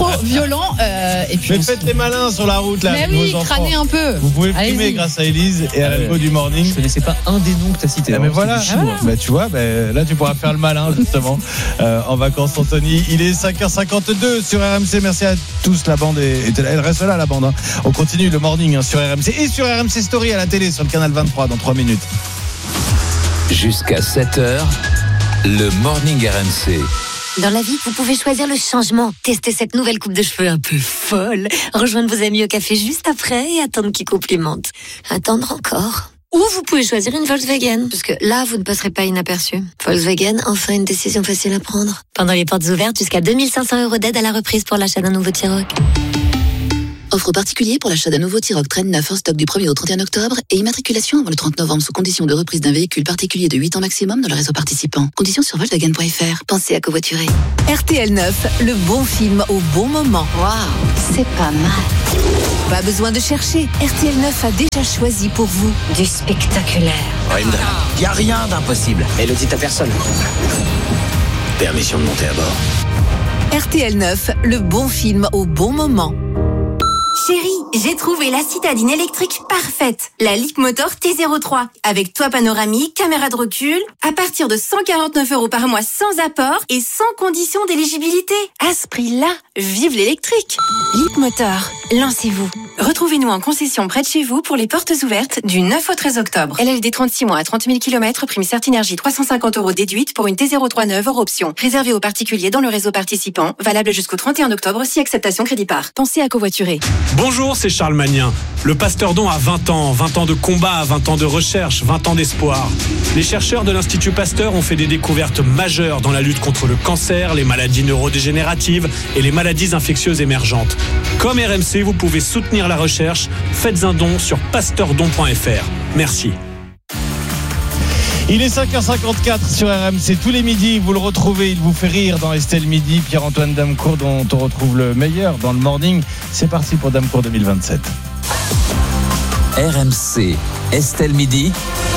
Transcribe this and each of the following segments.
trop violent. Et puis mais faites les malins sur la route là. Mais oui, crânez un peu. Vous pouvez primer grâce à Élise et à l'algo du morning. Je connaissais pas un des noms que tu as cité. Mais voilà, tu vois, là tu pourras faire le malin justement en vacances Anthony. Il est 5h52 sur RMC. Merci à tous, la bande elle reste là la bande. Hein. On continue le morning sur RMC et sur RMC Story à la télé sur le canal 23 dans 3 minutes. Jusqu'à 7h, le morning RMC. Dans la vie, vous pouvez choisir le changement. Testez cette nouvelle coupe de cheveux un peu folle. Rejoindre vos amis au café juste après et attendre qu'ils complimentent. Attendre encore. Ou vous pouvez choisir une Volkswagen, parce que là, vous ne passerez pas inaperçu. Volkswagen, enfin une décision facile à prendre. Pendant les portes ouvertes, jusqu'à 2500 € d'aide à la reprise pour l'achat d'un nouveau T-Roc. Offre particulier pour l'achat d'un nouveau T-Roc Train 9 en stock du 1er au 31 octobre et immatriculation avant le 30 novembre sous condition de reprise d'un véhicule particulier de 8 ans maximum dans le réseau participant. Conditions sur Volkswagen.fr. Pensez à covoiturer. RTL 9, le bon film au bon moment. Waouh, c'est pas mal. Pas besoin de chercher. RTL 9 a déjà choisi pour vous du spectaculaire. Raymond, y a rien d'impossible. Et le dit à personne. Permission de monter à bord. RTL 9, le bon film au bon moment. Chérie, j'ai trouvé la citadine électrique parfaite. La Leapmotor T03. Avec toit panoramique, caméra de recul. À partir de 149 € par mois sans apport et sans condition d'éligibilité. À ce prix-là, vive l'électrique. Leapmotor, lancez-vous. Retrouvez-nous en concession près de chez vous pour les portes ouvertes du 9 au 13 octobre. LLD 36 mois à 30 000 km, prime Certinergie 350 € déduite pour une T03 neuve hors option. Réservé aux particuliers dans le réseau participant. Valable jusqu'au 31 octobre si acceptation crédit par. Pensez à covoiturer. Bonjour, c'est Charles Magnin. Le Pasteur Don a 20 ans de combat, 20 ans de recherche, 20 ans d'espoir. Les chercheurs de l'Institut Pasteur ont fait des découvertes majeures dans la lutte contre le cancer, les maladies neurodégénératives et les maladies infectieuses émergentes. Comme RMC, vous pouvez soutenir la recherche. Faites un don sur pasteurdon.fr. Merci. Il est 5h54 sur RMC. Tous les midis, vous le retrouvez, il vous fait rire dans Estelle Midi. Pierre-Antoine Damecourt, dont on retrouve le meilleur dans le morning. C'est parti pour Damecourt 2027. RMC, Estelle Midi,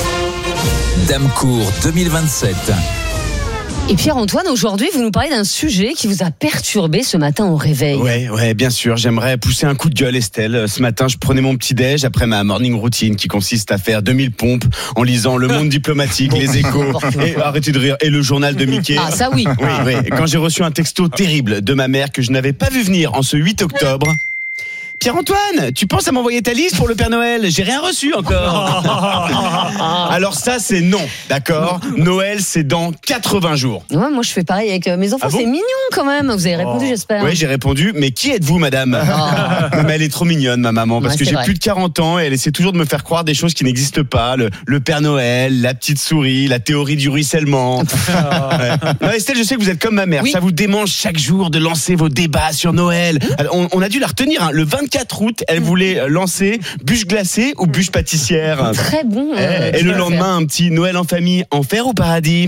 Damecourt 2027. Et Pierre-Antoine, aujourd'hui, vous nous parlez d'un sujet qui vous a perturbé ce matin au réveil. Ouais, bien sûr. J'aimerais pousser un coup de gueule, Estelle. Ce matin, je prenais mon petit-déj après ma morning routine qui consiste à faire 2000 pompes en lisant Le Monde diplomatique, Les Échos, et arrêtez de rire, et le journal de Mickey. Ah, ça oui. Oui. Et quand j'ai reçu un texto terrible de ma mère que je n'avais pas vu venir en ce 8 octobre... Pierre-Antoine, tu penses à m'envoyer ta liste pour le Père Noël ? J'ai rien reçu encore. Alors ça, c'est non, d'accord ? Noël, c'est dans 80 jours. Ouais, moi, je fais pareil avec mes enfants. C'est mignon quand même. Vous avez répondu, j'espère. Oui, j'ai répondu. Mais qui êtes-vous, madame ? Mais elle est trop mignonne, ma maman, parce que j'ai plus de 40 ans et elle essaie toujours de me faire croire des choses qui n'existent pas. Le Père Noël, la petite souris, la théorie du ruissellement. Non, Estelle, je sais que vous êtes comme ma mère. Oui. Ça vous démange chaque jour de lancer vos débats sur Noël. Alors, on a dû la retenir. Hein. Le 24 août, elle voulait lancer bûche glacée ou bûche pâtissière. Très bon. Et le lendemain, un petit Noël en famille, enfer ou paradis.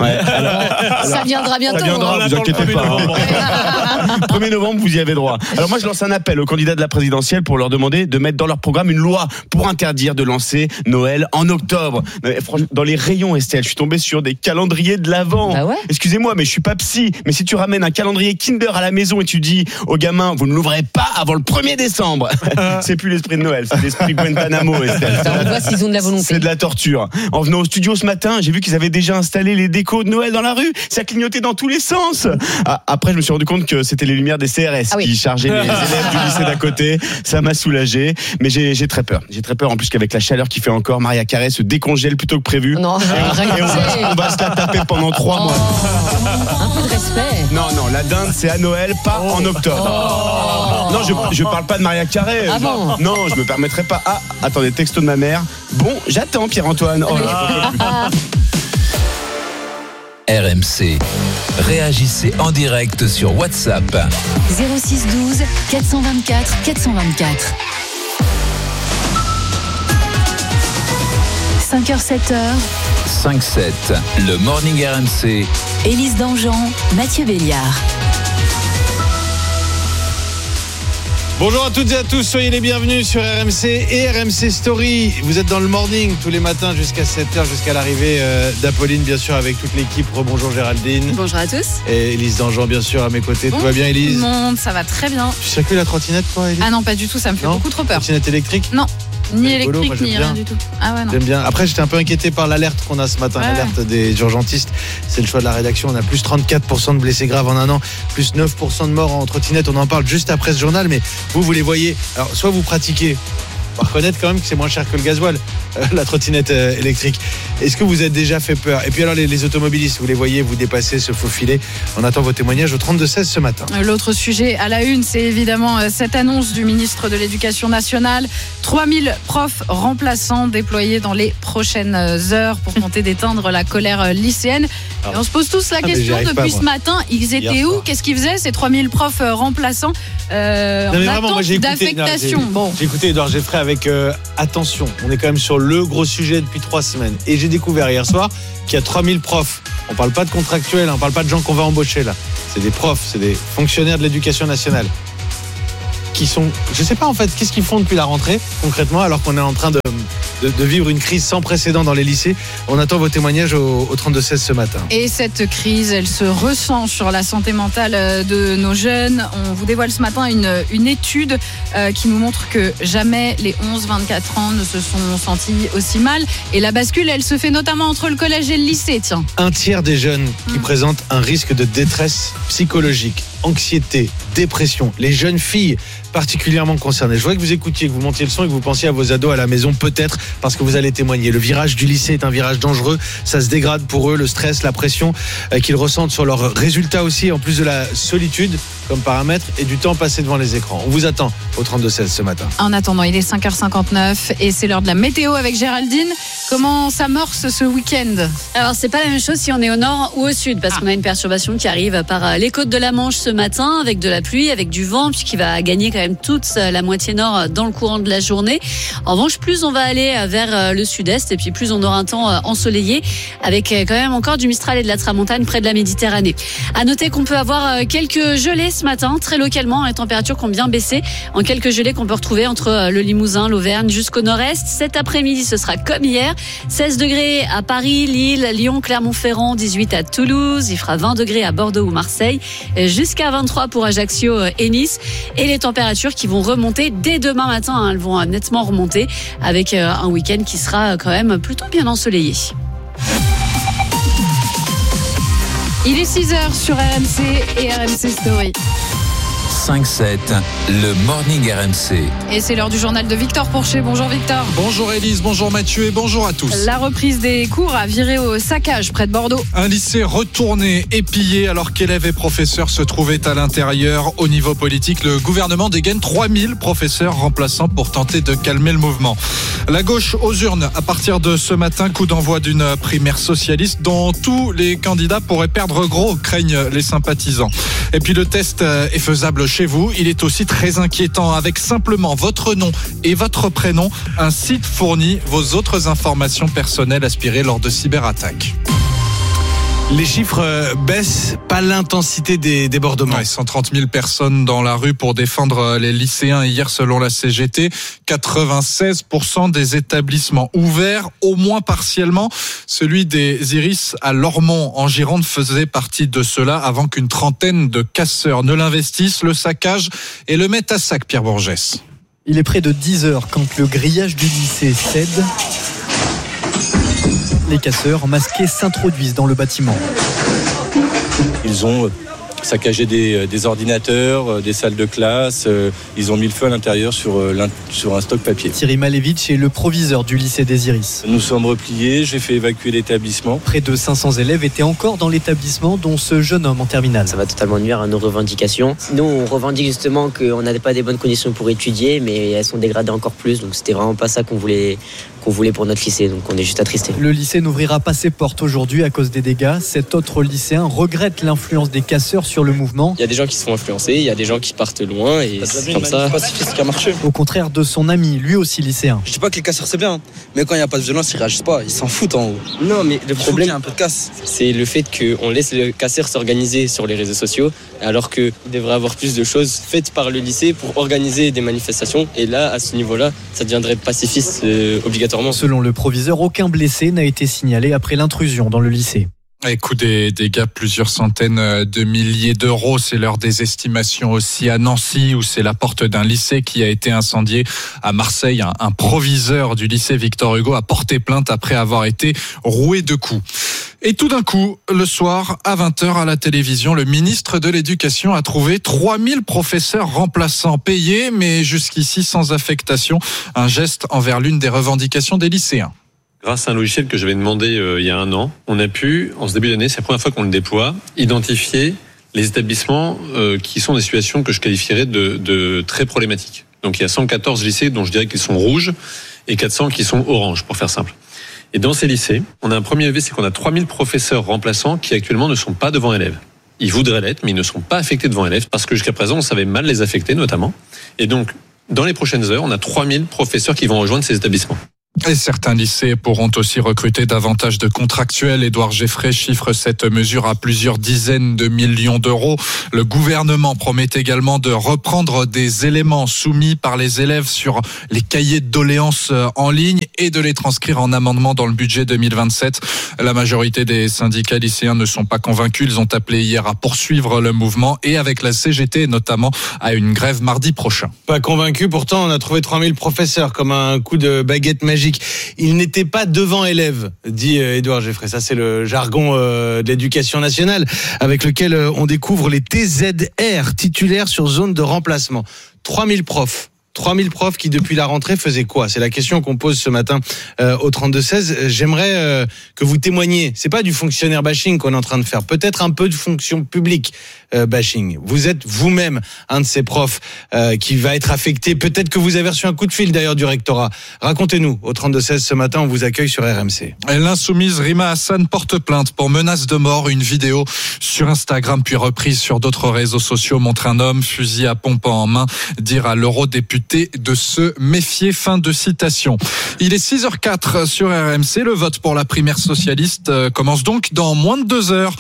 Ça viendra bientôt. Ça viendra, vous inquiétez pas. 1er novembre, vous y avez droit. Alors moi, je lance un appel aux candidats de la présidentielle pour leur demander de mettre dans leur programme une loi pour interdire de lancer Noël en octobre. Franchement, dans les rayons, Estelle, je suis tombé sur des calendriers de l'Avent. Ah ouais ? Excusez-moi, mais je suis pas psy. Mais si tu ramènes un calendrier Kinder à la maison et tu dis aux gamins, vous ne l'ouvrez pas avant le 1er décembre, c'est plus l'esprit de Noël, c'est l'esprit Guantanamo, Estelle. On voit s'ils ont de la volonté. C'est de la torture. En venant au studio ce matin, j'ai vu qu'ils avaient déjà installé les décos de Noël dans la rue. Ça clignotait dans tous les sens. Après, je me suis rendu compte que c'était les lumières des CRS qui chargeaient les élèves du lycée d'à côté. Ça m'a soulagé. Mais j'ai très peur. J'ai très peur en plus qu'avec la chaleur qu'il fait encore, Maria Carré se décongèle plutôt que prévu. Non, et on va se la taper pendant 3 mois. Un peu de respect. Non, la dinde, c'est à Noël, pas en octobre. Non, je parle pas de Maria Carré. Ah bon ? Non, je me permettrai pas. Ah, attendez, texto de ma mère. Bon, j'attends, Pierre-Antoine. RMC. Réagissez en direct sur WhatsApp. 06 12 424 424. 5h, 7h. 5-7. Le morning RMC. Élise Dangean, Mathieu Béliard. Bonjour à toutes et à tous, soyez les bienvenus sur RMC et RMC Story. Vous êtes dans le morning tous les matins jusqu'à 7h, jusqu'à l'arrivée d'Apolline, bien sûr, avec toute l'équipe. Rebonjour Géraldine. Bonjour à tous. Et Élise Dangean, bien sûr, à mes côtés. Tout va bien, Élise? Tout le monde, ça va très bien. Tu circules la trottinette, toi, Élise? Ah non, pas du tout, ça me fait beaucoup trop peur. Trottinette électrique? Non. Ni électrique, électrique, ni rien du tout. Ah ouais, non. J'aime bien. Après, j'étais un peu inquiété par l'alerte qu'on a ce matin, l'alerte des urgentistes. C'est le choix de la rédaction. On a plus 34% de blessés graves en un an, plus 9% de morts en trottinette. On en parle juste après ce journal, mais vous les voyez. Alors, soit vous pratiquez, on va reconnaître quand même que c'est moins cher que le gasoil, la trottinette électrique. Est-ce que vous êtes déjà fait peur? Et puis alors les automobilistes, vous les voyez, vous dépassez, se faufiler. On attend vos témoignages au 32-16 ce matin. L'autre sujet à la une, c'est évidemment cette annonce du ministre de l'Éducation nationale. 3000 profs remplaçants déployés dans les prochaines heures pour tenter d'éteindre la colère lycéenne. Et on se pose tous la question depuis ce matin, ils étaient où? Qu'est-ce qu'ils faisaient ces 3000 profs remplaçants en attente d'affectation? J'ai écouté Edouard Geffray avec attention. On est quand même sur le gros sujet depuis 3 semaines. Et j'ai découvert hier soir qu'il y a 3000 profs. On parle pas de contractuels, on parle pas de gens qu'on va embaucher là. C'est des profs, c'est des fonctionnaires de l'éducation nationale. Qui sont, je sais pas en fait, qu'est-ce qu'ils font depuis la rentrée concrètement, alors qu'on est en train de vivre une crise sans précédent dans les lycées. On attend vos témoignages au 32-16 ce matin. Et cette crise, elle se ressent sur la santé mentale de nos jeunes. On vous dévoile ce matin une étude qui nous montre que jamais les 11-24 ans ne se sont sentis aussi mal. Et la bascule, elle se fait notamment entre le collège et le lycée, tiens. Un tiers des jeunes qui présentent un risque de détresse psychologique, anxiété, dépression. Les jeunes filles particulièrement concernées. Je voudrais que vous écoutiez, que vous montiez le son et que vous pensiez à vos ados à la maison, peut-être, parce que vous allez témoigner. Le virage du lycée est un virage dangereux. Ça se dégrade pour eux, le stress, la pression qu'ils ressentent sur leurs résultats aussi, en plus de la solitude comme paramètre et du temps passé devant les écrans. On vous attend au 32-16 ce matin. En attendant, il est 5h59 et c'est l'heure de la météo avec Géraldine. Comment s'amorce ce week-end? Alors, c'est pas la même chose si on est au nord ou au sud, parce qu'on a une perturbation qui arrive par les côtes de la Manche ce matin, avec de la pluie, avec du vent, puisqu'il va gagner quand même toute la moitié nord dans le courant de la journée. En revanche, plus on va aller vers le sud-est, et puis plus on aura un temps ensoleillé, avec quand même encore du Mistral et de la Tramontane près de la Méditerranée. À noter qu'on peut avoir quelques gelées ce matin, très localement, les températures qui ont bien baissé, en quelques gelées qu'on peut retrouver entre le Limousin, l'Auvergne jusqu'au nord-est. Cet après-midi, ce sera comme hier, 16 degrés à Paris, Lille, Lyon, Clermont-Ferrand, 18 à Toulouse, il fera 20 degrés à Bordeaux ou Marseille, jusqu'à 23 pour Ajaccio et Nice, et les températures qui vont remonter dès demain matin, elles vont nettement remonter avec un week-end qui sera quand même plutôt bien ensoleillé. Il est 6h sur RMC et RMC Story. 5-7, le Morning RMC. Et c'est l'heure du journal de Victor Pourchet. Bonjour Victor. Bonjour Élise, bonjour Mathieu et bonjour à tous. La reprise des cours a viré au saccage près de Bordeaux. Un lycée retourné et pillé alors qu'élèves et professeurs se trouvaient à l'intérieur. Au niveau politique, le gouvernement dégaine 3000 professeurs remplaçants pour tenter de calmer le mouvement. La gauche aux urnes à partir de ce matin, coup d'envoi d'une primaire socialiste dont tous les candidats pourraient perdre gros, craignent les sympathisants. Et puis le test est faisable chez vous, il est aussi très inquiétant. Avec simplement votre nom et votre prénom, un site fournit vos autres informations personnelles aspirées lors de cyberattaques. Les chiffres baissent, pas l'intensité des débordements. 130 000 personnes dans la rue pour défendre les lycéens hier selon la CGT. 96% des établissements ouverts, au moins partiellement. Celui des Iris à Lormont en Gironde faisait partie de cela avant qu'une trentaine de casseurs ne l'investissent, le saccagent et le mettent à sac, Pierre Bourgès. Il est près de 10h quand le grillage du lycée cède. Les casseurs masqués s'introduisent dans le bâtiment. Ils ont saccagé des ordinateurs, des salles de classe. Ils ont mis le feu à l'intérieur sur un stock papier. Thierry Malevitch est le proviseur du lycée des Iris. Nous sommes repliés, j'ai fait évacuer l'établissement. Près de 500 élèves étaient encore dans l'établissement, dont ce jeune homme en terminale. Ça va totalement nuire à nos revendications. Nous, on revendique justement qu'on n'avait pas des bonnes conditions pour étudier, mais elles sont dégradées encore plus. Donc c'était vraiment pas ça qu'on voulait qu'on voulait pour notre lycée. Donc on est juste attristés. Le lycée n'ouvrira pas ses portes aujourd'hui à cause des dégâts. Cet autre lycéen regrette l'influence des casseurs sur le mouvement. Il y a des gens qui se font influencer, il y a des gens qui partent loin et c'est comme ça. Pacifiste qui a marché. Au contraire de son ami, lui aussi lycéen. Je dis pas que les casseurs c'est bien, mais quand il n'y a pas de violence, ils réagissent pas, ils s'en foutent en haut. Non, mais le problème, un peu de casse. C'est le fait qu'on laisse les casseurs s'organiser sur les réseaux sociaux, alors qu'il devrait avoir plus de choses faites par le lycée pour organiser des manifestations. Et là, à ce niveau-là, ça deviendrait pacifiste obligatoirement. Selon le proviseur, aucun blessé n'a été signalé après l'intrusion dans le lycée. Coût des dégâts, plusieurs centaines de milliers d'euros. C'est l'heure des estimations aussi à Nancy, où c'est la porte d'un lycée qui a été incendié. À Marseille, un proviseur du lycée Victor Hugo a porté plainte après avoir été roué de coups. Et tout d'un coup, le soir, à 20h à la télévision, le ministre de l'Éducation a trouvé 3000 professeurs remplaçants payés, mais jusqu'ici sans affectation. Un geste envers l'une des revendications des lycéens. Grâce à un logiciel que j'avais demandé il y a un an, on a pu, en ce début d'année, c'est la première fois qu'on le déploie, identifier les établissements qui sont des situations que je qualifierais de très problématiques. Donc il y a 114 lycées dont je dirais qu'ils sont rouges et 400 qui sont oranges, pour faire simple. Et dans ces lycées, on a un premier levier, c'est qu'on a 3000 professeurs remplaçants qui actuellement ne sont pas devant élèves. Ils voudraient l'être, mais ils ne sont pas affectés devant élèves parce que jusqu'à présent, on savait mal les affecter notamment. Et donc, dans les prochaines heures, on a 3000 professeurs qui vont rejoindre ces établissements. Et certains lycées pourront aussi recruter davantage de contractuels. Édouard Geffray chiffre cette mesure à plusieurs dizaines de millions d'euros. Le gouvernement promet également de reprendre des éléments soumis par les élèves sur les cahiers de doléances en ligne et de les transcrire en amendement dans le budget 2027. La majorité des syndicats lycéens ne sont pas convaincus. Ils ont appelé hier à poursuivre le mouvement et avec la CGT notamment à une grève mardi prochain. Pas convaincus, pourtant on a trouvé 3000 professeurs comme un coup de baguette magique. Il n'était pas devant élèves, dit Édouard Geffray. Ça, c'est le jargon de l'éducation nationale avec lequel on découvre les TZR, titulaires sur zone de remplacement. 3000 profs. 3000 profs qui, depuis la rentrée, faisaient quoi ? C'est la question qu'on pose ce matin au 32-16. J'aimerais que vous témoigniez. C'est pas du fonctionnaire bashing qu'on est en train de faire. Peut-être un peu de fonction publique bashing. Vous êtes vous-même un de ces profs qui va être affecté. Peut-être que vous avez reçu un coup de fil d'ailleurs du rectorat. Racontez-nous au 32-16 ce matin. On vous accueille sur RMC. L'insoumise Rima Hassan porte plainte pour menace de mort. Une vidéo sur Instagram puis reprise sur d'autres réseaux sociaux montre un homme fusil à pompe en main dire à l'eurodéputé de se méfier. Fin de citation. Il est 6h04 sur RMC. Le vote pour la primaire socialiste commence donc dans moins de 2 heures.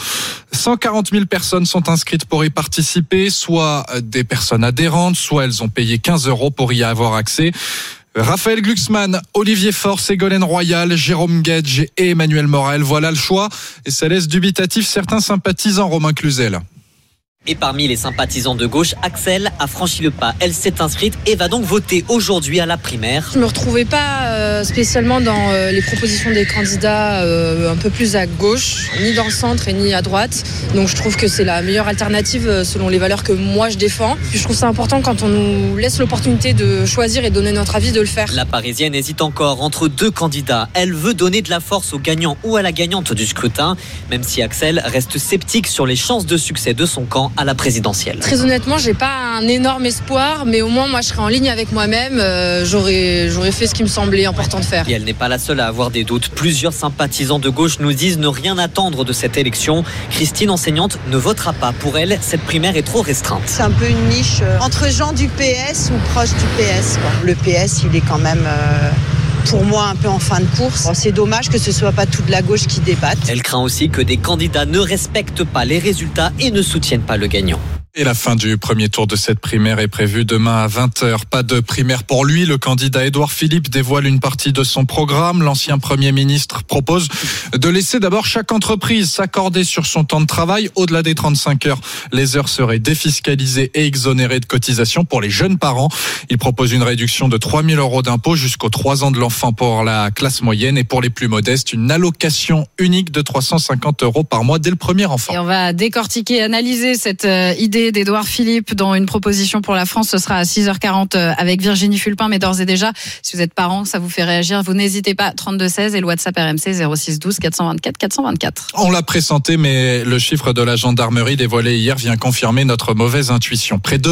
140 000 personnes sont inscrites pour y participer, soit des personnes adhérentes, soit elles ont payé 15 € pour y avoir accès. Raphaël Glucksmann, Olivier Faure, Ségolène Royal, Jérôme Guedj et Emmanuel Morel. Voilà le choix et ça laisse dubitatif certains sympathisants. Romain Cluzel. Et parmi les sympathisants de gauche, Axel a franchi le pas. Elle s'est inscrite et va donc voter aujourd'hui à la primaire. Je ne me retrouvais pas spécialement dans les propositions des candidats un peu plus à gauche, ni dans le centre et ni à droite. Donc je trouve que c'est la meilleure alternative selon les valeurs que moi je défends. Puis je trouve ça important quand on nous laisse l'opportunité de choisir et de donner notre avis de le faire. La Parisienne hésite encore entre 2 candidats. Elle veut donner de la force au gagnant ou à la gagnante du scrutin, même si Axel reste sceptique sur les chances de succès de son camp à la présidentielle. Très honnêtement, j'ai pas un énorme espoir, mais au moins moi je serai en ligne avec moi-même. J'aurais fait ce qui me semblait important de faire. Et elle n'est pas la seule à avoir des doutes. Plusieurs sympathisants de gauche nous disent ne rien attendre de cette élection. Christine, enseignante, ne votera pas. Pour elle, cette primaire est trop restreinte. C'est un peu une niche entre gens du PS ou proches du PS. Le PS, il est quand même... pour moi, un peu en fin de course. C'est dommage que ce soit pas toute la gauche qui débatte. Elle craint aussi que des candidats ne respectent pas les résultats et ne soutiennent pas le gagnant. Et la fin du premier tour de cette primaire est prévue demain à 20h. Pas de primaire pour lui. Le candidat Édouard Philippe dévoile une partie de son programme. L'ancien Premier ministre propose de laisser d'abord chaque entreprise s'accorder sur son temps de travail. Au-delà des 35 heures, les heures seraient défiscalisées et exonérées de cotisations pour les jeunes parents. Il propose une réduction de 3 000 € d'impôt jusqu'aux 3 ans de l'enfant pour la classe moyenne et pour les plus modestes, une allocation unique de 350 € par mois dès le premier enfant. Et on va décortiquer et analyser cette idée d'Édouard Philippe dans une proposition pour la France. Ce sera à 6h40 avec Virginie Fulpin. Mais d'ores et déjà, si vous êtes parent, ça vous fait réagir, vous n'hésitez pas. 32-16 et le WhatsApp RMC 06 12 424 424. On l'a pressenti, mais le chiffre de la gendarmerie dévoilé hier vient confirmer notre mauvaise intuition. Près de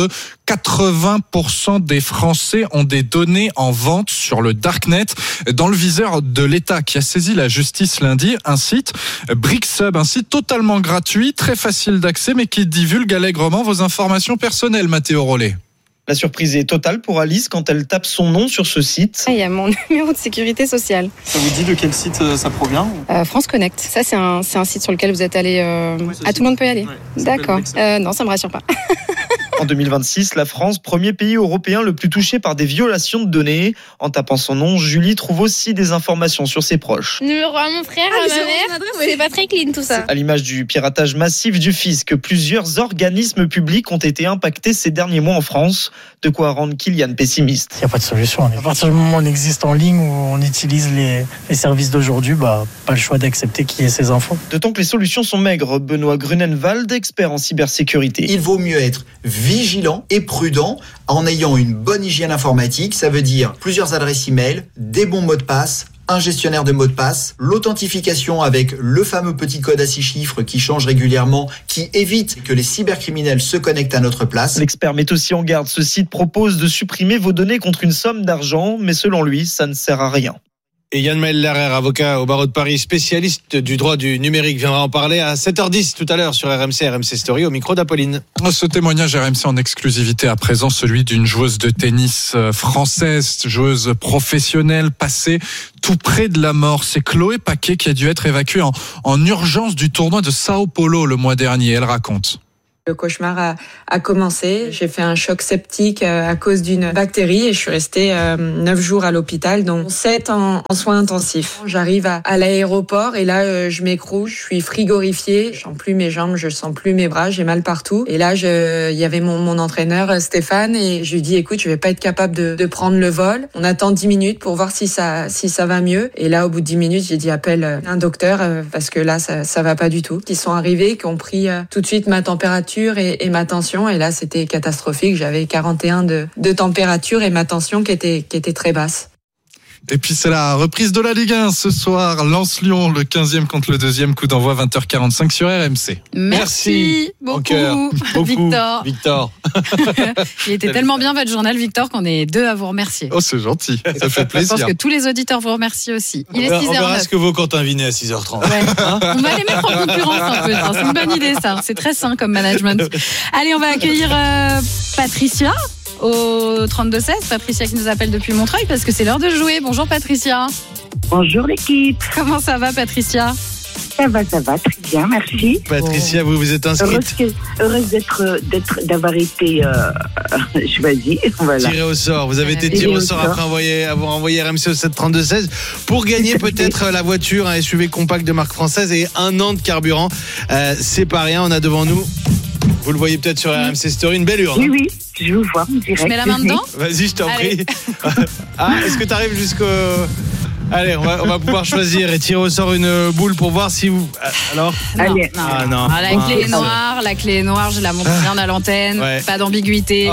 80% des Français ont des données en vente sur le Darknet. Dans le viseur de l'État qui a saisi la justice lundi, un site, BrickSub, un site totalement gratuit, très facile d'accès, mais qui divulgue allègrement vos informations personnelles, Mathéo Rollet. La surprise est totale pour Alice quand elle tape son nom sur ce site. Il y a mon numéro de sécurité sociale. Ça vous dit de quel site ça provient ? France Connect. Ça, c'est un site sur lequel vous êtes allé. Tout le monde peut y aller. Ouais, d'accord. Non, ça me rassure pas. En 2026, la France, premier pays européen le plus touché par des violations de données. En tapant son nom, Julie trouve aussi des informations sur ses proches. Numéro à mon frère, à ma mère, c'est pas très clean tout ça. À l'image du piratage massif du fisc, plusieurs organismes publics ont été impactés ces derniers mois en France. De quoi rendre Kylian pessimiste. Il n'y a pas de solution. À partir du moment où on existe en ligne, où on utilise les services d'aujourd'hui, pas le choix d'accepter qu'il y ait ces infos. D'autant que les solutions sont maigres. Benoît Grunenwald, expert en cybersécurité. Il vaut mieux être vigilant et prudent en ayant une bonne hygiène informatique. Ça veut dire plusieurs adresses e-mail, des bons mots de passe, un gestionnaire de mots de passe, l'authentification avec le fameux petit code à 6 chiffres qui change régulièrement, qui évite que les cybercriminels se connectent à notre place. L'expert met aussi en garde. Ce site propose de supprimer vos données contre une somme d'argent, mais selon lui, ça ne sert à rien. Et Yann-Maël Larère, avocat au barreau de Paris, spécialiste du droit du numérique, viendra en parler à 7h10 tout à l'heure sur RMC Story au micro d'Apolline. Ce témoignage RMC en exclusivité à présent, celui d'une joueuse de tennis française, joueuse professionnelle, passée tout près de la mort. C'est Chloé Paquet qui a dû être évacuée en urgence du tournoi de Sao Paulo le mois dernier. Elle raconte. Le cauchemar a commencé. J'ai fait un choc septique à cause d'une bactérie et je suis restée 9 jours à l'hôpital, dont 7 en soins intensifs. J'arrive à l'aéroport et là, je m'écroule, je suis frigorifiée. Je sens plus mes jambes, je sens plus mes bras, j'ai mal partout. Et là, il y avait mon entraîneur Stéphane et je lui dis, écoute, je vais pas être capable de prendre le vol. On attend 10 minutes pour voir si ça va mieux. Et là, au bout de 10 minutes, j'ai dit, appelle un docteur parce que là, ça va pas du tout. Ils sont arrivés, qui ont pris tout de suite ma température et ma tension, et là c'était catastrophique. J'avais 41 de température et ma tension qui était très basse. Et puis c'est la reprise de la Ligue 1 ce soir. Lens-Lyon, le 15e contre le 2e, coup d'envoi 20h45 sur RMC. Merci beaucoup, Victor. Il était tellement bien votre journal, Victor, qu'on est deux à vous remercier. Oh, c'est gentil, ça fait plaisir. Je pense que tous les auditeurs vous remercient aussi. Il est 6h09. On verra ce que vaut Quentin Vinet à 6h30. Ouais. On va les mettre en concurrence un peu. C'est une bonne idée, ça. C'est très sain comme management. Allez, on va accueillir Patricia au 32-16. Patricia qui nous appelle depuis Montreuil parce que c'est l'heure de jouer. Bonjour Patricia. Bonjour l'équipe. Comment ça va Patricia ? Ça va, très bien, merci. Patricia, vous vous êtes inscrite. Heureuse d'avoir été choisie. Voilà. Tirée au sort. Vous avez été tirée au sort après avoir envoyé RMC au 732-16 pour gagner peut-être la voiture, un SUV compact de marque française et 1 an de carburant. C'est pas rien, on a devant nous, vous le voyez peut-être sur RMC Story, une belle urne. Oui, je vous vois en direct. Je mets la main dedans ? Vas-y, je t'en prie. Est-ce que tu arrives jusqu'au... Allez, on va pouvoir choisir et tirer au sort une boule pour voir si vous... Alors Allez. Non. La clé est noire, je la montre bien à l'antenne. Ouais. Pas d'ambiguïté.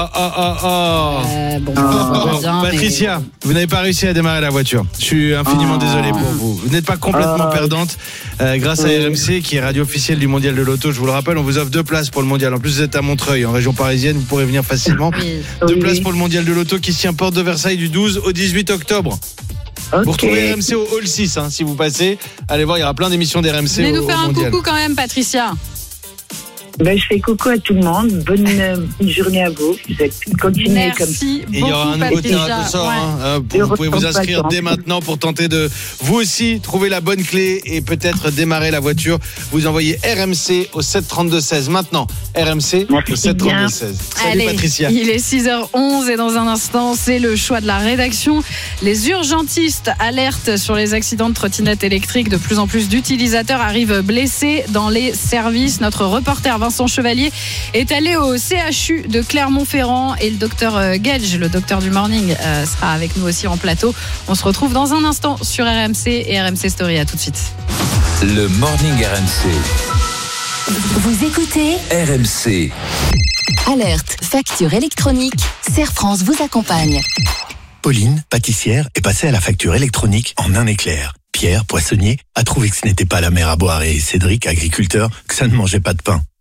Patricia, vous n'avez pas réussi à démarrer la voiture. Je suis infiniment désolé pour vous. Vous n'êtes pas complètement perdante. Grâce à RMC, qui est radio officielle du Mondial de l'Auto, je vous le rappelle, on vous offre 2 places pour le Mondial. En plus, vous êtes à Montreuil, en région parisienne, vous pourrez venir facilement. 2 places pour le Mondial de l'Auto qui se tient porte de Versailles du 12 au 18 octobre. Okay. Vous retrouvez RMC au Hall 6, si vous passez. Allez voir, il y aura plein d'émissions d'RMC. Venez nous faire un coucou quand même, Patricia. Je fais coucou à tout le monde. Bonne journée à vous. Continuez comme ça. Merci beaucoup, il y aura un nouveau tirage au sort. Vous pouvez vous inscrire dès maintenant pour tenter de vous aussi trouver la bonne clé et peut-être démarrer la voiture. Vous envoyez RMC au 732-16 maintenant. RMC au 732-16. Salut allez, Patricia. Il est 6h11 et dans un instant, c'est le choix de la rédaction. Les urgentistes alertent sur les accidents de trottinettes électriques. De plus en plus d'utilisateurs arrivent blessés dans les services. Notre reporter Vincent Chevalier est allé au CHU de Clermont-Ferrand et le docteur Gage, le docteur du Morning, sera avec nous aussi en plateau. On se retrouve dans un instant sur RMC et RMC Story. À tout de suite. Le Morning RMC. Vous écoutez RMC. Alerte, facture électronique. Serre France vous accompagne. Pauline, pâtissière, est passée à la facture électronique en un éclair. Pierre, poissonnier, a trouvé que ce n'était pas la mer à boire et Cédric, agriculteur, que ça ne mangeait pas de pain.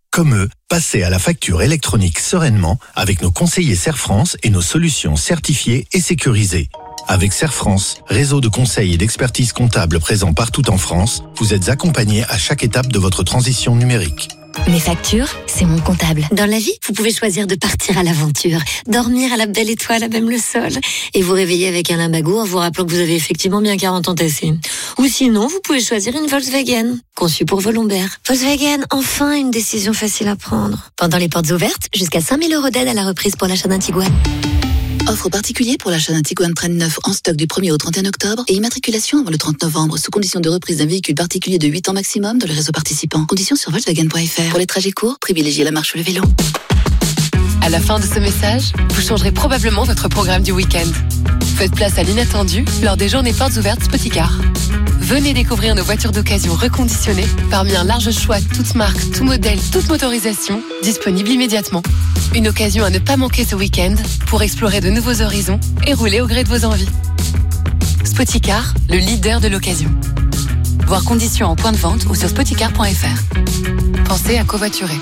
Comme eux, passez à la facture électronique sereinement avec nos conseillers Serre France et nos solutions certifiées et sécurisées. Avec Serre France, réseau de conseils et d'expertise comptable présent partout en France, vous êtes accompagnés à chaque étape de votre transition numérique. Mes factures, c'est mon comptable. Dans la vie, vous pouvez choisir de partir à l'aventure, dormir à la belle étoile à même le sol, et vous réveiller avec un limbago en vous rappelant que vous avez effectivement bien 40 ans tassés. Ou sinon, vous pouvez choisir une Volkswagen, conçue pour vos lombaires. Volkswagen, enfin une décision facile à prendre. Pendant les portes ouvertes, jusqu'à 5 000 € d'aide à la reprise pour l'achat d'un Tiguan. Offre particulier pour l'achat d'un Tiguan Train neuf en stock du 1er au 31 octobre et immatriculation avant le 30 novembre sous condition de reprise d'un véhicule particulier de 8 ans maximum dans le réseau participant. Conditions sur Volkswagen.fr. Pour les trajets courts, privilégiez la marche ou le vélo. À la fin de ce message, vous changerez probablement votre programme du week-end. Faites place à l'inattendu lors des journées portes ouvertes Spoticar. Venez découvrir nos voitures d'occasion reconditionnées parmi un large choix, toutes marques, tout modèle, toute motorisation, disponible immédiatement. Une occasion à ne pas manquer ce week-end pour explorer de nouveaux horizons et rouler au gré de vos envies. Spoticar, le leader de l'occasion. Voir conditions en point de vente ou sur spoticar.fr. Pensez à covoiturer.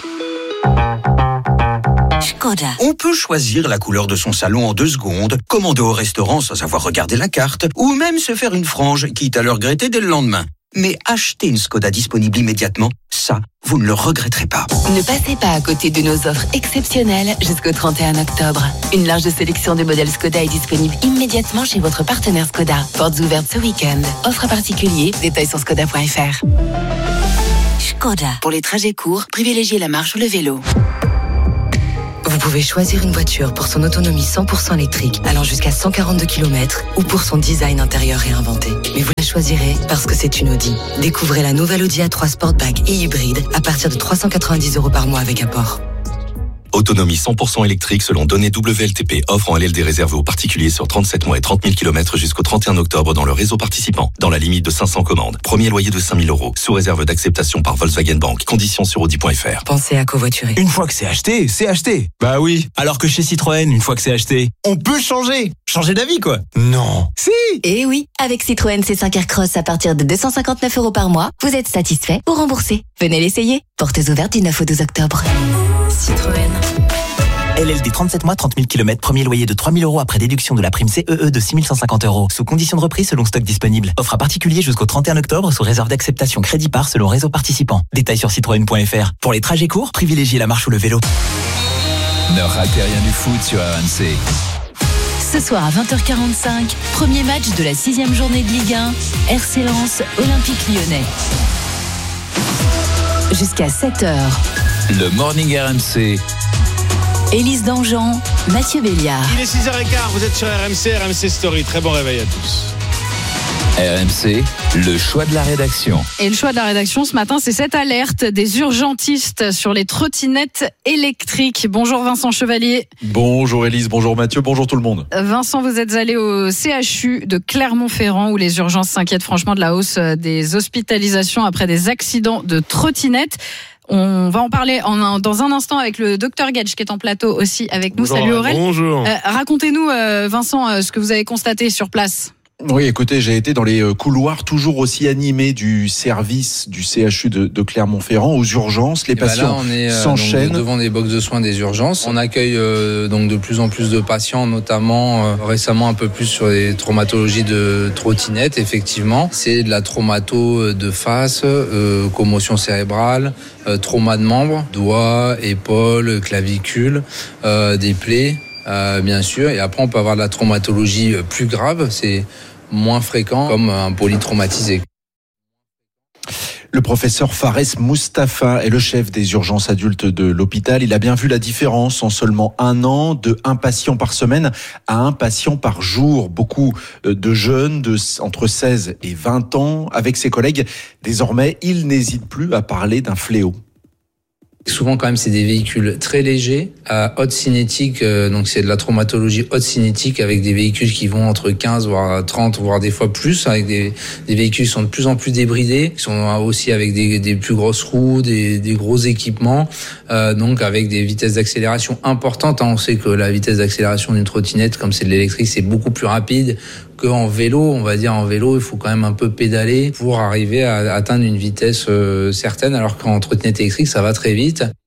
Škoda. On peut choisir la couleur de son salon en 2 secondes, commander au restaurant sans avoir regardé la carte, ou même se faire une frange, quitte à le regretter dès le lendemain. Mais acheter une Škoda disponible immédiatement, ça, vous ne le regretterez pas. Ne passez pas à côté de nos offres exceptionnelles jusqu'au 31 octobre. Une large sélection de modèles Škoda est disponible immédiatement chez votre partenaire Škoda. Portes ouvertes ce week-end. Offre particulier, détails sur škoda.fr. Škoda. Pour les trajets courts, privilégiez la marche ou le vélo. Vous pouvez choisir une voiture pour son autonomie 100% électrique, allant jusqu'à 142 km, ou pour son design intérieur réinventé. Mais vous la choisirez parce que c'est une Audi. Découvrez la nouvelle Audi A3 Sportback et hybride à partir de 390 € par mois avec apport. Autonomie 100% électrique selon données WLTP. Offre en LLD réservée aux particuliers sur 37 mois et 30 000 km jusqu'au 31 octobre dans le réseau participant. Dans la limite de 500 commandes. Premier loyer de 5 000 €. Sous réserve d'acceptation par Volkswagen Bank. Conditions sur Audi.fr. Pensez à covoiturer. Une fois que c'est acheté, c'est acheté. Bah oui. Alors que chez Citroën, une fois que c'est acheté, on peut changer. Changer d'avis, quoi. Non. Si. Eh oui, avec Citroën C5 Aircross à partir de 259 € par mois, vous êtes satisfait ou remboursé. Venez l'essayer. Portes ouvertes du 9 au 12 octobre. Citroën. LLD 37 mois, 30 000 km, premier loyer de 3 000 € après déduction de la prime CEE de 6 150 €. Sous condition de reprise selon stock disponible. Offre à particulier jusqu'au 31 octobre sous réserve d'acceptation crédit par selon réseau participant. Détails sur citroën.fr. Pour les trajets courts, privilégiez la marche ou le vélo. Ne ratez rien du foot sur RMC. Ce soir à 20h45, premier match de la 6e journée de Ligue 1, RC Lens, Olympique Lyonnais. Jusqu'à 7h. Le Morning RMC. Élise Dangean, Mathieu Béliard. Il est 6h15, vous êtes sur RMC Story. Très bon réveil à tous. RMC, le choix de la rédaction. Et le choix de la rédaction ce matin, c'est cette alerte des urgentistes sur les trottinettes électriques. Bonjour Vincent Chevalier. Bonjour Élise, bonjour Mathieu, bonjour tout le monde. Vincent, vous êtes allé au CHU de Clermont-Ferrand où les urgences s'inquiètent franchement de la hausse des hospitalisations après des accidents de trottinettes. On va en parler dans un instant avec le docteur Gage qui est en plateau aussi avec nous. Bonjour, salut Aurel. Bonjour. Racontez-nous Vincent ce que vous avez constaté sur place. Oui, écoutez, j'ai été dans les couloirs toujours aussi animés du service du CHU de Clermont-Ferrand aux urgences. Les patients s'enchaînent. Donc, devant des box de soins des urgences. On accueille donc de plus en plus de patients, notamment récemment un peu plus sur les traumatologies de trottinettes. Effectivement, c'est de la traumato de face, commotion cérébrale, trauma de membres, doigts, épaules, clavicules, des plaies. Bien sûr, et après on peut avoir de la traumatologie plus grave, c'est moins fréquent comme un polytraumatisé. Le professeur Fares Moustapha est le chef des urgences adultes de l'hôpital. Il a bien vu la différence en seulement 1 an de 1 patient par semaine à 1 patient par jour. Beaucoup de jeunes entre 16 et 20 ans. Avec ses collègues, désormais, il n'hésite plus à parler d'un fléau. Souvent, quand même, c'est des véhicules très légers, à haute cinétique, donc c'est de la traumatologie haute cinétique avec des véhicules qui vont entre 15 voire 30 voire des fois plus, avec des véhicules qui sont de plus en plus débridés, qui sont aussi avec des plus grosses roues, des gros équipements, donc avec des vitesses d'accélération importantes. On sait que la vitesse d'accélération d'une trottinette, comme c'est de l'électrique, c'est beaucoup plus rapide qu'en vélo. On va dire en vélo, il faut quand même un peu pédaler pour arriver à atteindre une vitesse certaine, alors qu'en trottinette électrique, ça va très vite.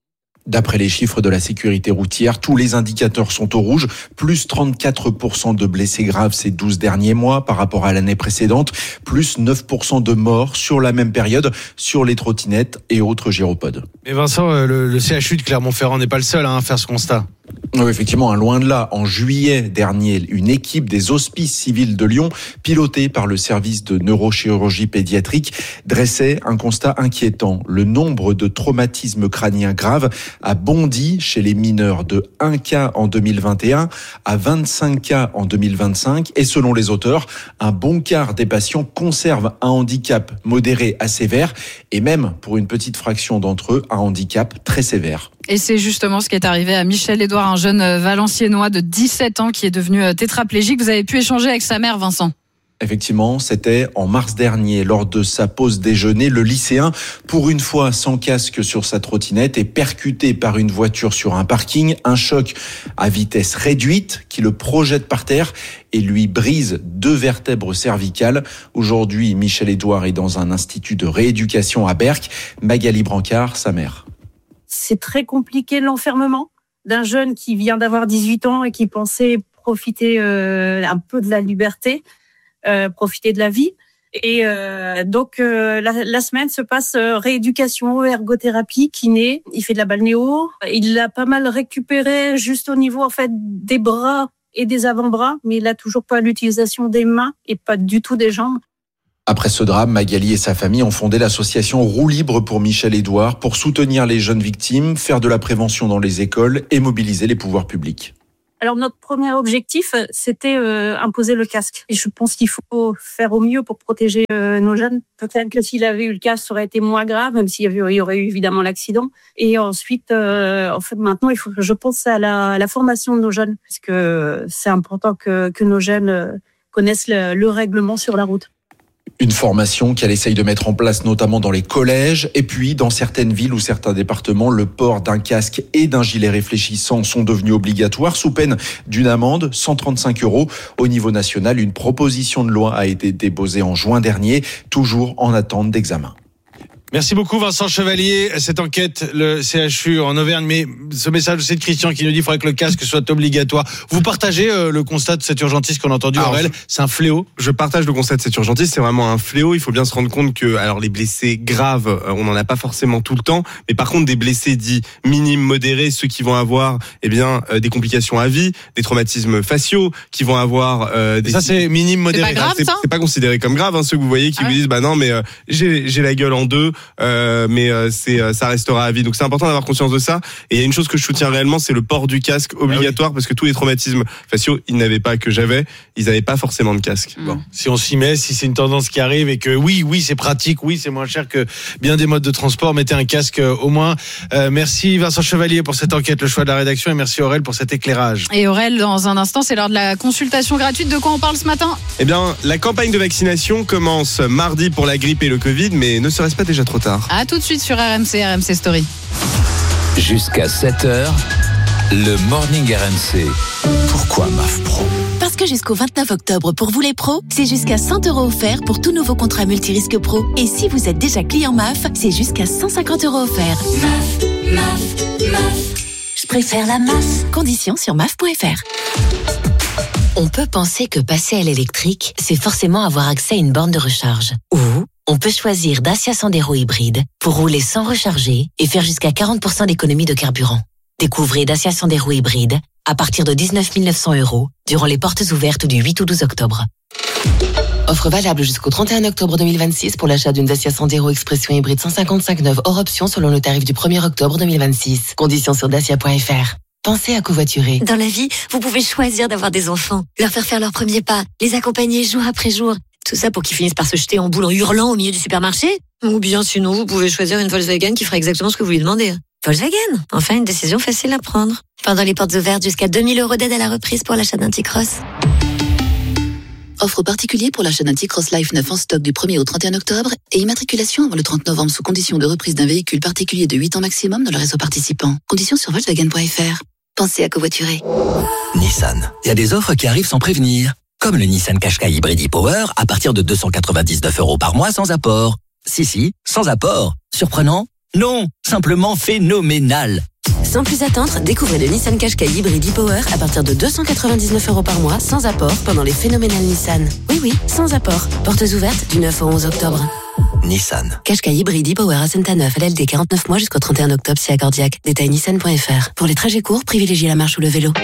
D'après les chiffres de la sécurité routière, tous les indicateurs sont au rouge, plus 34% de blessés graves ces 12 derniers mois par rapport à l'année précédente, plus 9% de morts sur la même période sur les trottinettes et autres gyropodes. Mais Vincent, le CHU de Clermont-Ferrand n'est pas le seul à faire ce constat. Oui, effectivement, loin de là. En juillet dernier, une équipe des Hospices civils de Lyon, pilotée par le service de neurochirurgie pédiatrique, dressait un constat inquiétant. Le nombre de traumatismes crâniens graves a bondi chez les mineurs de 1 cas en 2021 à 25 cas en 2025. Et selon les auteurs, un bon quart des patients conservent un handicap modéré à sévère et même, pour une petite fraction d'entre eux, un handicap très sévère. Et c'est justement ce qui est arrivé à Michel-Édouard, un jeune Valenciennois de 17 ans qui est devenu tétraplégique. Vous avez pu échanger avec sa mère, Vincent. Effectivement, c'était en mars dernier, lors de sa pause déjeuner. Le lycéen, pour une fois sans casque sur sa trottinette, est percuté par une voiture sur un parking. Un choc à vitesse réduite qui le projette par terre et lui brise 2 vertèbres cervicales. Aujourd'hui, Michel-Édouard est dans un institut de rééducation à Berck. Magali Brancard, sa mère. C'est très compliqué l'enfermement d'un jeune qui vient d'avoir 18 ans et qui pensait profiter un peu de la liberté, profiter de la vie. Et donc la semaine se passe rééducation, ergothérapie, kiné. Il fait de la balnéo. Il l'a pas mal récupéré juste au niveau en fait des bras et des avant-bras, mais il a toujours pas l'utilisation des mains et pas du tout des jambes. Après ce drame, Magali et sa famille ont fondé l'association Roue Libre pour Michel-Édouard pour soutenir les jeunes victimes, faire de la prévention dans les écoles et mobiliser les pouvoirs publics. Alors notre premier objectif, c'était imposer le casque. Et je pense qu'il faut faire au mieux pour protéger nos jeunes. Peut-être que s'il avait eu le casque, ça aurait été moins grave, même s'il y aurait eu évidemment l'accident. Et ensuite, en fait, maintenant, il faut que je pense à la formation de nos jeunes, parce que c'est important que nos jeunes connaissent le règlement sur la route. Une formation qu'elle essaye de mettre en place notamment dans les collèges et puis dans certaines villes ou certains départements, le port d'un casque et d'un gilet réfléchissant sont devenus obligatoires sous peine d'une amende, 135 €. Au niveau national, une proposition de loi a été déposée en juin dernier, toujours en attente d'examen. Merci beaucoup Vincent Chevalier. Cette enquête, le CHU en Auvergne, mais ce message c'est de Christian qui nous dit qu'il faudrait que le casque soit obligatoire. Vous partagez le constat de cette urgentiste qu'on a entendu, Aurel, c'est un fléau? Je partage le constat de cette urgentiste, c'est vraiment un fléau. Il faut bien se rendre compte que alors les blessés graves, on n'en a pas forcément tout le temps, mais par contre des blessés dits minimes, modérés, ceux qui vont avoir des complications à vie, des traumatismes faciaux, qui vont avoir des... Ça c'est minime, modéré. C'est pas grave, c'est pas considéré comme grave, ceux que vous voyez qui vous disent bah non mais j'ai la gueule en deux. Mais ça restera à vie. Donc c'est important d'avoir conscience de ça. Et il y a une chose que je soutiens réellement, c'est le port du casque obligatoire, parce que tous les traumatismes faciaux, ils n'avaient pas que j'avais, ils n'avaient pas forcément de casque. Bon, si on s'y met, si c'est une tendance qui arrive et que oui c'est pratique, oui c'est moins cher que bien des modes de transport, mettez un casque au moins. Merci Vincent Chevalier pour cette enquête, le choix de la rédaction, et merci Aurel pour cet éclairage. Et Aurel, dans un instant, c'est l'heure de la consultation gratuite. De quoi on parle ce matin? Eh bien, la campagne de vaccination commence mardi pour la grippe et le Covid, mais ne serait-ce pas déjà trop tard? À tout de suite sur RMC Story. Jusqu'à 7h, le Morning RMC. Pourquoi MAF Pro? Parce que jusqu'au 29 octobre, pour vous les pros, c'est jusqu'à 100 € offerts pour tout nouveau contrat multirisque pro. Et si vous êtes déjà client MAF, c'est jusqu'à 150 € offerts. MAF. Je préfère la MAF. Conditions sur MAF.fr. On peut penser que passer à l'électrique, c'est forcément avoir accès à une borne de recharge. Ou on peut choisir Dacia Sandero hybride pour rouler sans recharger et faire jusqu'à 40% d'économie de carburant. Découvrez Dacia Sandero hybride à partir de 19 900 € durant les portes ouvertes du 8 au 12 octobre. Offre valable jusqu'au 31 octobre 2026 pour l'achat d'une Dacia Sandero Expression hybride 155 neuve hors option selon le tarif du 1er octobre 2026. Conditions sur dacia.fr. Pensez à covoiturer. Dans la vie, vous pouvez choisir d'avoir des enfants, leur faire leurs premiers pas, les accompagner jour après jour. Tout ça pour qu'ils finissent par se jeter en boule en hurlant au milieu du supermarché. Ou bien sinon, vous pouvez choisir une Volkswagen qui fera exactement ce que vous lui demandez. Volkswagen, enfin une décision facile à prendre. Pendant les portes ouvertes, jusqu'à 2 000 € d'aide à la reprise pour l'achat d'un T-Cross. Offre particulier pour l'achat d'un T-Cross Life 9 en stock du 1er au 31 octobre et immatriculation avant le 30 novembre sous condition de reprise d'un véhicule particulier de 8 ans maximum dans le réseau participant. Conditions sur Volkswagen.fr. Pensez à covoiturer. Nissan. Il y a des offres qui arrivent sans prévenir. Comme le Nissan Qashqai Hybrid e-Power à partir de 299 € par mois sans apport. Si, sans apport. Surprenant? Non, simplement phénoménal. Sans plus attendre, découvrez le Nissan Qashqai hybride e-Power à partir de 299 € par mois, sans apport, pendant les phénoménales Nissan. Oui, sans apport. Portes ouvertes du 9 au 11 octobre. Nissan. Qashqai hybride e-Power à Saint-Aneuf, LLD 49 mois jusqu'au 31 octobre, si accordiaque. Détail nissan.fr. Pour les trajets courts, privilégiez la marche ou le vélo.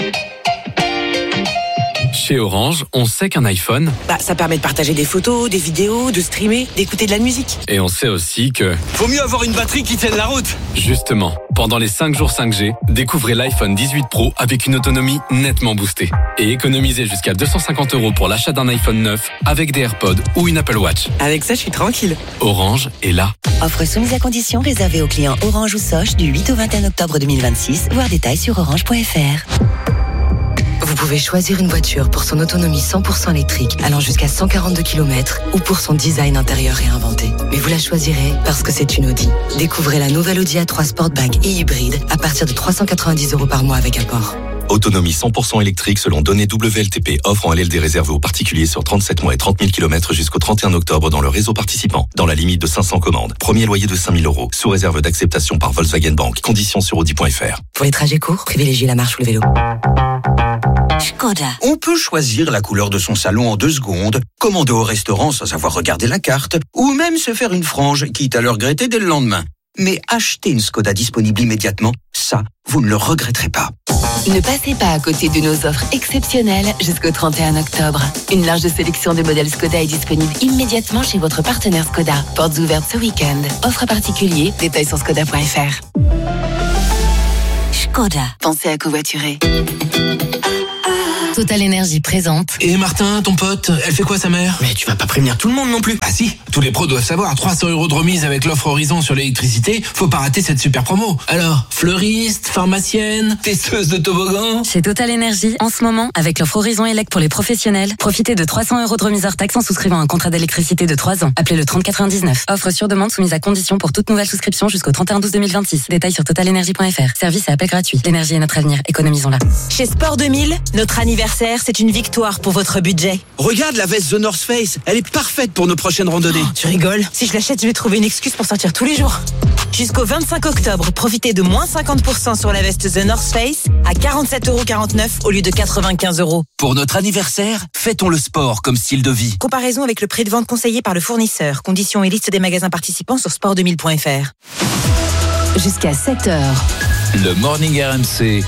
Chez Orange, on sait qu'un iPhone, ça permet de partager des photos, des vidéos, de streamer, d'écouter de la musique. et on sait aussi que... Faut mieux avoir une batterie qui tienne la route. Justement, pendant les 5 jours 5G, découvrez l'iPhone 18 Pro avec une autonomie nettement boostée. Et économisez jusqu'à 250 € pour l'achat d'un iPhone 9 avec des AirPods ou une Apple Watch. Avec ça, je suis tranquille. Orange est là. Offre soumise à condition réservée aux clients Orange ou Soch du 8 au 21 octobre 2026. Voir détails sur orange.fr. Vous pouvez choisir une voiture pour son autonomie 100% électrique allant jusqu'à 142 km ou pour son design intérieur réinventé. Mais vous la choisirez parce que c'est une Audi. Découvrez la nouvelle Audi A3 Sportback et hybride à partir de 390 € par mois avec apport. Autonomie 100% électrique selon données WLTP. Offre en LLD réservée aux particuliers sur 37 mois et 30 000 km jusqu'au 31 octobre dans le réseau participant. Dans la limite de 500 commandes. Premier loyer de 5 000 €. Sous réserve d'acceptation par Volkswagen Bank. Conditions sur Audi.fr. Pour les trajets courts, privilégiez la marche ou le vélo. Škoda. On peut choisir la couleur de son salon en 2 secondes, commander au restaurant sans avoir regardé la carte, ou même se faire une frange, quitte à le regretter dès le lendemain. Mais acheter une Škoda disponible immédiatement, ça, vous ne le regretterez pas. Ne passez pas à côté de nos offres exceptionnelles jusqu'au 31 octobre. Une large sélection de modèles Škoda est disponible immédiatement chez votre partenaire Škoda. Portes ouvertes ce week-end. Offre à particulier, détails sur škoda.fr. Škoda. Pensez à covoiturer. Total Énergie présente. Et Martin, ton pote, elle fait quoi sa mère? Mais tu vas pas prévenir tout le monde non plus. Ah si, tous les pros doivent savoir. 300 € de remise avec l'offre Horizon sur l'électricité. Faut pas rater cette super promo. Alors, fleuriste, pharmacienne, testeuse de toboggan. Chez Total Énergie, en ce moment, avec l'offre Horizon Elec pour les professionnels, profitez de 300 € de remise hors taxe en souscrivant un contrat d'électricité de 3 ans. Appelez le 3099. Offre sur demande soumise à condition pour toute nouvelle souscription jusqu'au 31/12/2026. Détails sur totalenergie.fr. Service et appel gratuit. L'énergie est notre avenir. Économisons-la. Chez Sport 2000, notre anniversaire, c'est une victoire pour votre budget. Regarde la veste The North Face, elle est parfaite pour nos prochaines randonnées. Tu rigoles? Si je l'achète, je vais trouver une excuse pour sortir tous les jours. Jusqu'au 25 octobre, profitez de moins 50% sur la veste The North Face à 47,49 € au lieu de 95 €. Pour notre anniversaire, fêtons le sport comme style de vie. Comparaison avec le prix de vente conseillé par le fournisseur. Conditions et liste des magasins participants sur sport2000.fr. Jusqu'à 7h. Le Morning RMC.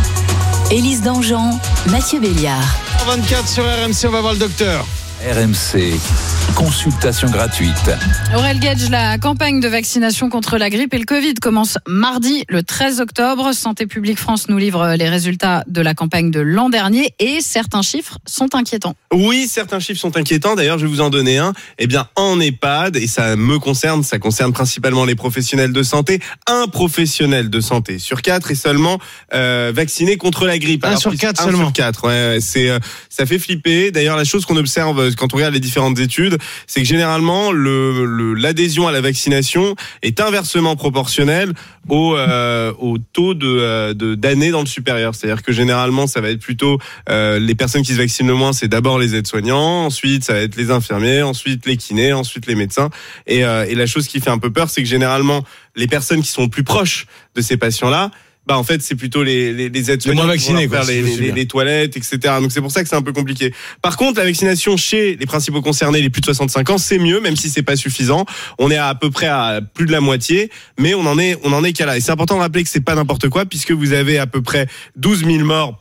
Élise Dangean, Mathieu Béliard. 24 sur RMC, on va voir le docteur. RMC. Consultation gratuite. Aurel Gage, la campagne de vaccination contre la grippe et le Covid commence mardi, le 13 octobre. Santé publique France nous livre les résultats de la campagne de l'an dernier et certains chiffres sont inquiétants. Oui, certains chiffres sont inquiétants. D'ailleurs, je vais vous en donner un. Eh bien, en EHPAD, et ça me concerne, ça concerne principalement les professionnels de santé. Un professionnel de santé sur 4 est seulement vacciné contre la grippe. Un sur 4 seulement. 1 sur 4, ouais, ça fait flipper. D'ailleurs, la chose qu'on observe quand on regarde les différentes études, c'est que généralement l'adhésion à la vaccination est inversement proportionnelle au taux d'années dans le supérieur. C'est-à-dire que généralement, ça va être plutôt les personnes qui se vaccinent le moins, c'est d'abord les aides-soignants, ensuite ça va être les infirmiers, ensuite les kinés, ensuite les médecins. Et la chose qui fait un peu peur, c'est que généralement les personnes qui sont plus proches de ces patients-là, en fait, c'est plutôt les aides-soignants qui vont faire les toilettes, etc. Donc c'est pour ça que c'est un peu compliqué. Par contre, la vaccination chez les principaux concernés, les plus de 65 ans, c'est mieux, même si c'est pas suffisant. On est à peu près à plus de la moitié, mais on en est qu'à là. Et c'est important de rappeler que c'est pas n'importe quoi, puisque vous avez à peu près 12 000 morts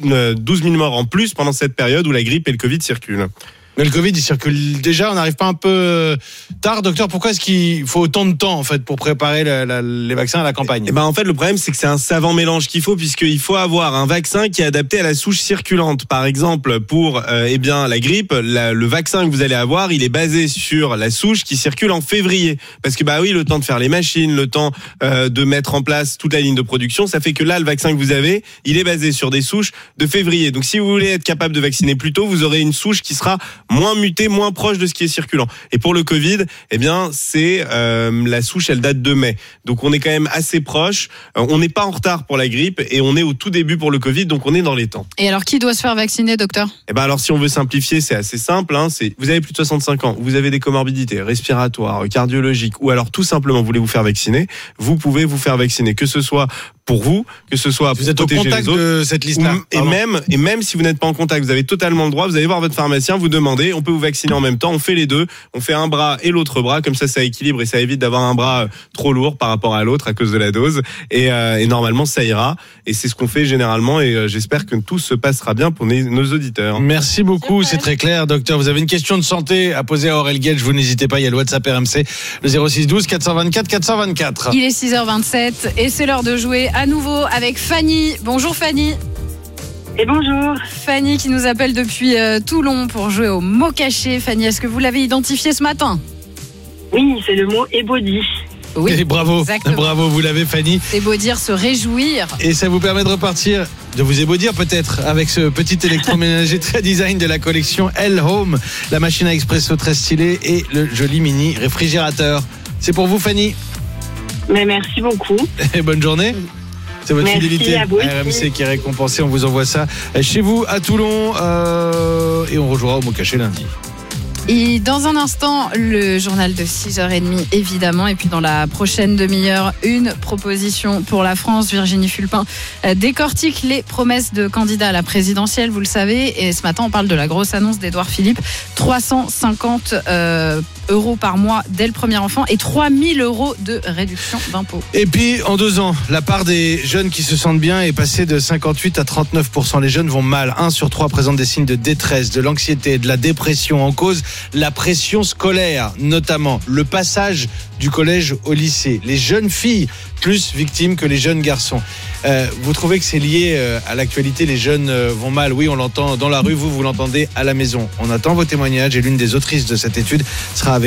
en plus pendant cette période où la grippe et le Covid circulent. Mais le Covid, il circule déjà. On n'arrive pas un peu tard, docteur? Pourquoi est-ce qu'il faut autant de temps en fait pour préparer les vaccins à la campagne? En fait, le problème, c'est que c'est un savant mélange qu'il faut, puisqu'il faut avoir un vaccin qui est adapté à la souche circulante. Par exemple, pour la grippe, le vaccin que vous allez avoir, il est basé sur la souche qui circule en février. Parce que le temps de faire les machines, le temps de mettre en place toute la ligne de production, ça fait que là, le vaccin que vous avez, il est basé sur des souches de février. Donc, si vous voulez être capable de vacciner plus tôt, vous aurez une souche qui sera moins mutée, moins proche de ce qui est circulant. Et pour le Covid, c'est la souche, elle date de mai. Donc on est quand même assez proche. On n'est pas en retard pour la grippe et on est au tout début pour le Covid, donc on est dans les temps. Et alors, qui doit se faire vacciner, docteur? Alors, si on veut simplifier, c'est assez simple. Vous avez plus de 65 ans, vous avez des comorbidités respiratoires, cardiologiques, ou alors tout simplement vous voulez vous faire vacciner, vous pouvez vous faire vacciner, que ce soit pour vous, que ce soit pour vous êtes au protéger contact les autres, de cette liste-là. et même si vous n'êtes pas en contact, vous avez totalement le droit, vous allez voir votre pharmacien, vous demandez, on peut vous vacciner en même temps, on fait les deux, on fait un bras et l'autre bras, comme ça équilibre et ça évite d'avoir un bras trop lourd par rapport à l'autre à cause de la dose, et normalement ça ira, et c'est ce qu'on fait généralement, et j'espère que tout se passera bien pour nos auditeurs. Merci beaucoup, c'est très clair, docteur. Vous avez une question de santé à poser à Aurel Gage, vous n'hésitez pas, il y a le WhatsApp RMC, le 06 12 424 424. Il est 6h27 et c'est l'heure de jouer à nouveau avec Fanny. Bonjour Fanny. Et bonjour. Fanny qui nous appelle depuis Toulon pour jouer au mot caché. Fanny, est-ce que vous l'avez identifié ce matin? Oui, c'est le mot ébaudir. Oui, et bravo, exactement. Bravo, vous l'avez Fanny. C'est beau dire se réjouir. Et ça vous permet de repartir, de vous ébaudir peut-être, avec ce petit électroménager très design de la collection L Home, la machine à expresso très stylée et le joli mini réfrigérateur. C'est pour vous Fanny. Mais merci beaucoup. Et bonne journée. C'est votre merci fidélité à vous RMC qui est récompensée. On vous envoie ça chez vous à Toulon et on rejouera au mot caché lundi. Et dans un instant, le journal de 6h30, évidemment. Et puis dans la prochaine demi-heure, une proposition pour la France. Virginie Fulpin décortique les promesses de candidats à la présidentielle, vous le savez. Et ce matin, on parle de la grosse annonce d'Édouard Philippe. 350 euros par mois dès le premier enfant et 3000 euros de réduction d'impôts. Et puis, en 2 ans, la part des jeunes qui se sentent bien est passée de 58 à 39%. Les jeunes vont mal. 1 sur 3 présentent des signes de détresse, de l'anxiété, de la dépression. En cause, la pression scolaire, notamment le passage du collège au lycée. Les jeunes filles, plus victimes que les jeunes garçons. Vous trouvez que c'est lié à l'actualité? Les jeunes vont mal. Oui, on l'entend dans la rue, vous l'entendez à la maison. On attend vos témoignages et l'une des autrices de cette étude sera avec